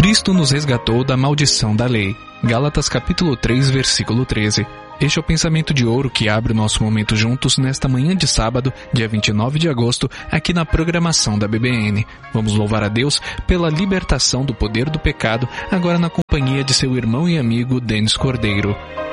Cristo nos resgatou da maldição da lei. Gálatas capítulo 3, versículo 13. Este é o pensamento de ouro que abre o nosso momento juntos nesta manhã de sábado, dia 29 de agosto, aqui na programação da BBN. Vamos louvar a Deus pela libertação do poder do pecado, agora na companhia de seu irmão e amigo Denis Cordeiro.